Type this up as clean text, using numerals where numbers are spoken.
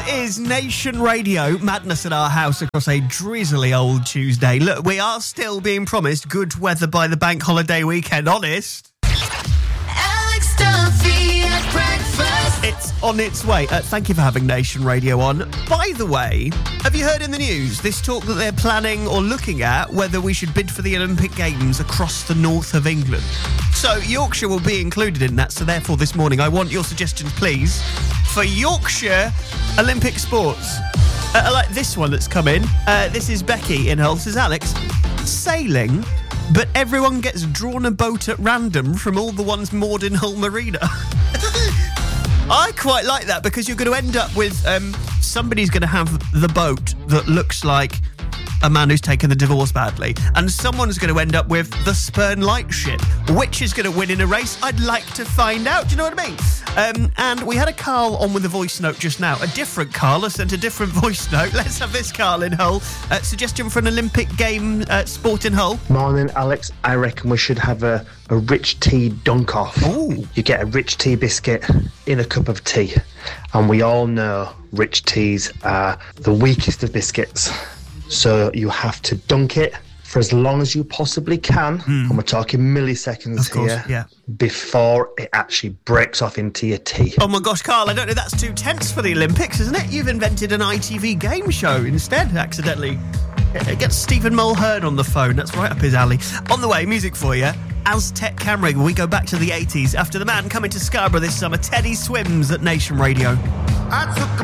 is Nation Radio. Madness at our house across a drizzly old Tuesday. Look, we are still being promised good weather by the bank holiday weekend, honest. Alex Duffy at breakfast. It's on its way. Thank you for having Nation Radio on. By the way, have you heard in the news this talk that they're planning or looking at whether we should bid for the Olympic Games across the north of England? So Yorkshire will be included in that, so therefore this morning I want your suggestions, please, for Yorkshire Olympic sports. I like this one that's come in. This is Becky in Hull. Says, Alex, sailing, but everyone gets drawn a boat at random from all the ones moored in Hull Marina. I quite like that because you're going to end up with somebody's going to have the boat that looks like a man who's taken the divorce badly, and someone's going to end up with the Spurn Lightship. Which is going to win in a race? I'd like to find out. Do you know what I mean? And we had a Carl on with a voice note just now. A different Carl has sent a different voice note. Let's have this Carl in Hull. Suggestion for an Olympic game sport in Hull. Morning, Alex. I reckon we should have a rich tea dunk-off. Ooh. You get a rich tea biscuit in a cup of tea. And we all know rich teas are the weakest of biscuits. So you have to dunk it for as long as you possibly can, and we're talking milliseconds here, before it actually breaks off into your tea. Oh my gosh, Carl, I don't know, that's too tense for the Olympics, isn't it? You've invented an ITV game show instead, accidentally. It gets Stephen Mulhern on the phone, that's right up his alley. On the way, music for you. Aztec Camera, we go back to the 80s after the man coming to Scarborough this summer. Teddy Swims at Nation Radio. I took a